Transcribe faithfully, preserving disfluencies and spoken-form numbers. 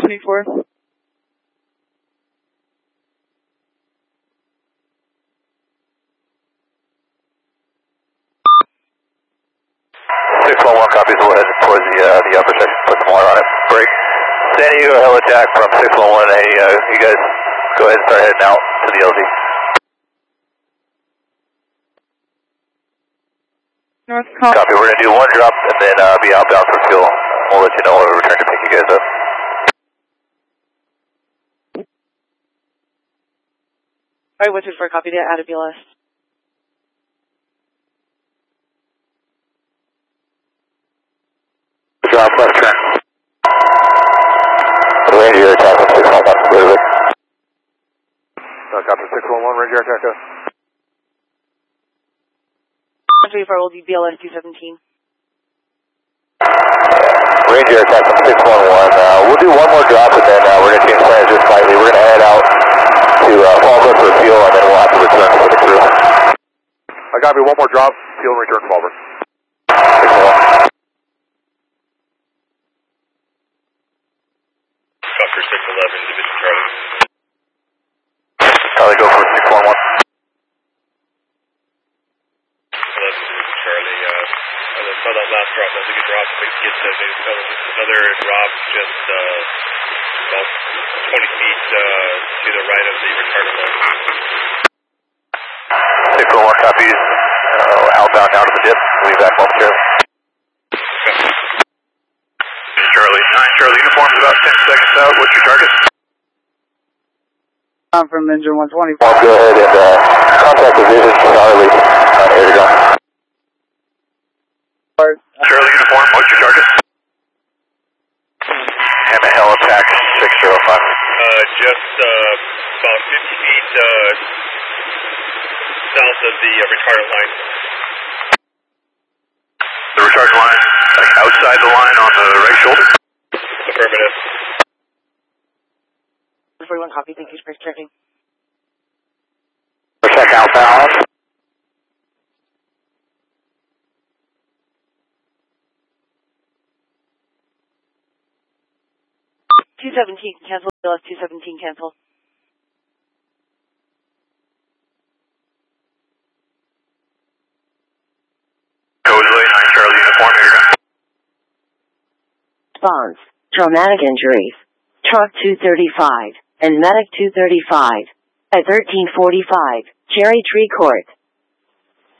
twenty-four. six one one copies, we'll head towards the, uh, the upper section, put some water on it. Break. San Diego helijack from six one one, hey, uh, you guys go ahead and start heading out to the L Z. North Col. Copy, we're going to do one drop and then uh, be outbound for fuel. We'll let you know when we return to pick you guys up. Alright, what's it for? Copy to add a B L S. Drop left turn. Ranger attack on six one one, clear it. Uh, copy six one one, Ranger attack us. one twenty-four will be B L S two seventeen. Ranger attack on six one one. Uh, we'll do one more drop and then uh, we're going to change plans just slightly. We're going to head out to uh, Fallbrook for fuel and then we'll have to return for the crew. I copy, one more drop, fuel and return to Fallbrook. six one one. Copper six eleven, Division Charlie. Charlie, go for six one one. eleven, Division Charlie. Uh, I saw that last drop, that was a good drop. Maybe get uh, maybe another drop just uh, about twenty feet uh, to the right of the retardant line. six one one copies. Uh, outbound out of the dip. We'll be back momentarily. Charlie, nine Charlie, uniform's about ten seconds out. What's your target? I'm from engine one twenty. I'll go ahead and uh, contact Division Charlie on air to go. Charlie, uniform, what's your target? Hammer helipack six zero five. Uh, just uh, about fifty feet uh, south of the uh, retardant line. The retardant line, like outside the line on the right shoulder? Affirmative. forty-one copy, thank you for checking. Check outbound. two seventeen, cancel. B L S two seventeen, cancel. Cosley, nine Charlie, uniform, here. Response, traumatic injuries, truck two thirty-five, and medic two thirty-five, at thirteen forty-five, Cherry Tree Court.